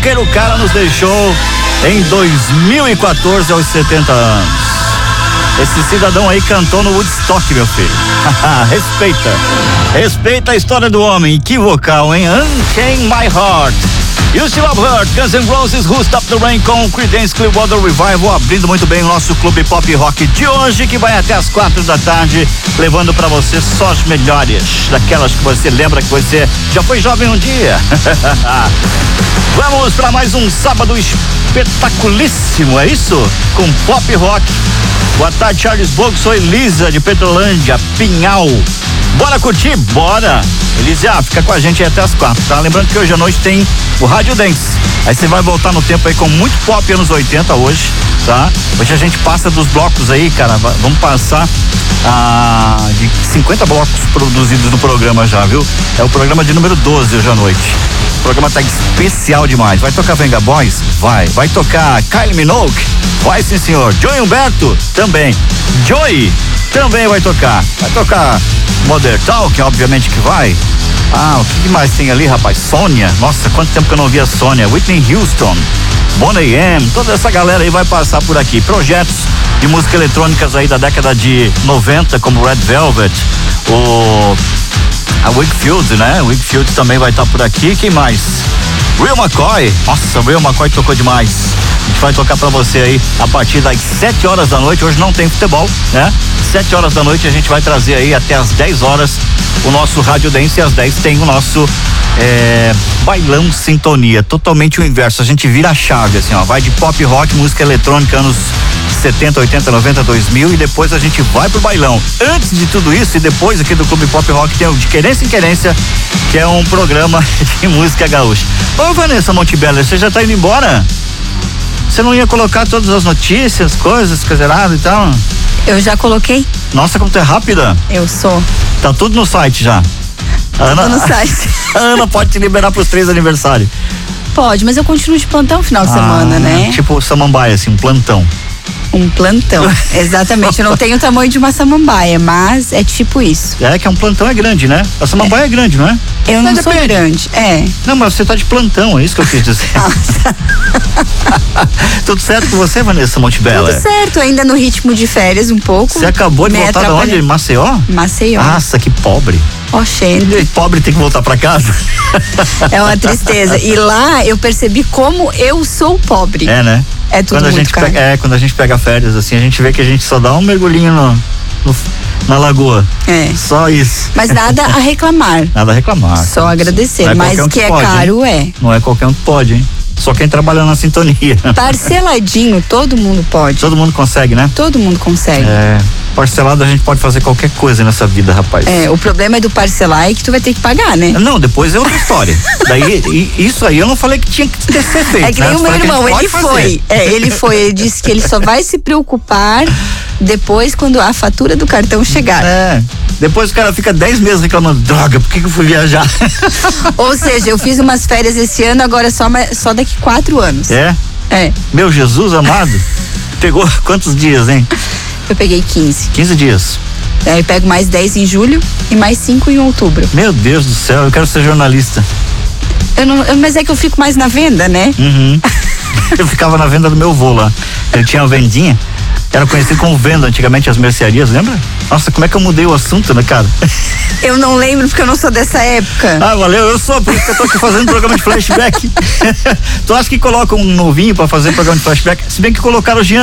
rocker, o cara nos deixou em 2014 aos 70 anos. Esse cidadão aí cantou no Woodstock, meu filho. Respeita a história do homem. Que vocal, hein? Unchain My Heart. You Still Love Her, Guns N' Roses, Who Stopped the Rain com Creedence Clearwater Revival, abrindo muito bem o nosso Clube Pop Rock de hoje, que vai até as 4 da tarde, levando pra você só as melhores, daquelas que você lembra que você já foi jovem um dia. Vamos para mais um sábado espetaculíssimo, é isso? Com Pop Rock. Boa tarde, Charles Bogo, sou Elisa de Petrolândia, Pinhal. Bora curtir? Bora! Elisa, fica com a gente aí até as 4, tá? Lembrando que hoje à noite tem o Rádio Dance. Aí você vai voltar no tempo aí com muito pop anos 80 hoje, tá? Hoje a gente passa dos blocos aí, cara. Vamos passar de 50 blocos produzidos no programa já, viu? É o programa de número 12 hoje à noite. O programa tá especial demais. Vai tocar Venga Boys? Vai. Vai tocar Kylie Minogue? Vai sim, senhor. Joey Humberto? Também. Joey? Também vai tocar. Vai tocar Modern Talking, obviamente que vai. O que mais tem ali, rapaz? Sônia. Nossa, quanto tempo que eu não vi a Sônia. Whitney Houston, Bonnie M, toda essa galera aí vai passar por aqui. Projetos de música eletrônicas aí da década de 90, como Red Velvet, a Wakefield, né? Wakefield também vai estar por aqui. Quem mais? Real McCoy. Nossa, Real McCoy tocou demais. A gente vai tocar pra você aí a partir das 7 horas da noite. Hoje não tem futebol, né? 7 horas da noite a gente vai trazer aí até as 10 horas o nosso Rádio Dance, e às 10 tem o nosso Bailão Sintonia, totalmente o inverso. A gente vira a chave, assim, ó, vai de pop rock, música eletrônica, anos 70, 80, 90, 2000, e depois a gente vai pro bailão. Antes de tudo isso, e depois aqui do Clube Pop Rock, tem o De Querência em Querência, que é um programa de música gaúcha. Ô, Vanessa Montebello, você já tá indo embora? Você não ia colocar todas as notícias, coisas, caseradas e tal? Eu já coloquei. Nossa, como tu é rápida. Eu sou. Tá tudo no site já. Tudo no site. A Ana pode te liberar pros 3 aniversários. Pode, mas eu continuo de plantão no final de semana, né? Tipo samambaia, assim, um plantão. Um plantão, exatamente. Eu não tenho o tamanho de uma samambaia, mas é tipo isso. É que um plantão é grande, né? A samambaia é grande, não é? Eu não sou grande, Não, mas você tá de plantão, é isso que eu quis dizer. Tudo certo com você, Vanessa Montebello? Tudo certo, ainda no ritmo de férias um pouco. Você acabou de voltar de onde? Maceió? Maceió. Nossa, que pobre. Oxente. Pobre tem que voltar pra casa. É uma tristeza. E lá eu percebi como eu sou pobre. É, né? É tudo quando muito caro. Quando a gente pega férias, assim, a gente vê que a gente só dá um mergulhinho na lagoa. É. Só isso. Mas nada a reclamar. Nada a reclamar. Só agradecer. Mas que é caro, hein? Não é qualquer um que pode, hein? Só quem trabalha na sintonia. Parceladinho, todo mundo pode. Todo mundo consegue, né? Todo mundo consegue. Parcelado a gente pode fazer qualquer coisa nessa vida, rapaz. O problema é do parcelar que tu vai ter que pagar, né? Não, depois é outra história. Daí, isso aí eu não falei que tinha que ser feito. É que nem o meu irmão, ele foi. Ele disse que ele só vai se preocupar depois quando a fatura do cartão chegar. Depois o cara fica 10 meses reclamando, droga, por que eu fui viajar? Ou seja, eu fiz umas férias esse ano, agora só daqui 4 anos. É? Meu Jesus amado. Pegou quantos dias, hein? Eu peguei 15. 15 dias. Aí eu pego mais 10 em julho e mais 5 em outubro. Meu Deus do céu, eu quero ser jornalista. Mas é que eu fico mais na venda, né? Uhum. Eu ficava na venda do meu avô lá. Ele tinha uma vendinha. Era conhecido como venda antigamente, as mercearias, lembra? Nossa, como é que eu mudei o assunto, né, cara? Eu não lembro porque eu não sou dessa época. Valeu, eu sou, por isso que eu tô aqui fazendo programa de flashback. Tu acha que coloca um novinho pra fazer programa de flashback? Se bem que colocaram o Jean